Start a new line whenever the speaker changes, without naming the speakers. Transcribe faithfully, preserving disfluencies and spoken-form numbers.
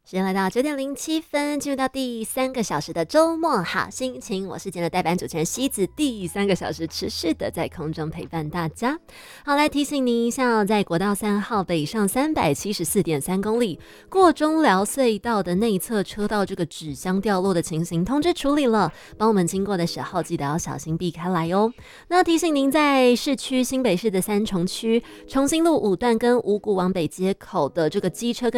时间来到九点零七分，进入到第三个小时的周末好心情，我是今天的代班主持人西子，第三个小时持续的在空中陪伴大家。好，来提醒您一下，在国道三号北上三百七十四点三公里过中寮隧道的内侧车道这个纸箱掉落的情形，通知处理了，帮我们经过的时候记得要小心避开来哦。那提醒您，在市区新北市的三重区重新路五段跟五股往北街口的这个机车跟